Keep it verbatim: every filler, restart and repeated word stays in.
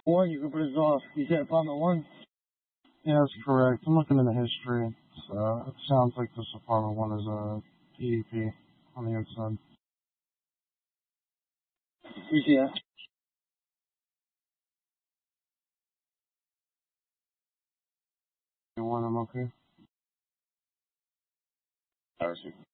One, you can put this off. You said apartment one? Yeah, that's correct. I'm looking in the history. It's, uh, it sounds like this apartment one is a E D P on the inside. You see that? You want them okay? I receive.